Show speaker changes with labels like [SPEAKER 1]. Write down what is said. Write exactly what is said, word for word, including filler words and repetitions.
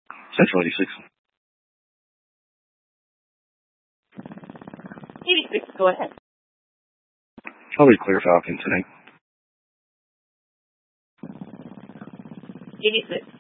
[SPEAKER 1] Central eighty-six.
[SPEAKER 2] eighty-six, go ahead.
[SPEAKER 1] I'll be clear Falcon tonight.
[SPEAKER 2] eighty-six.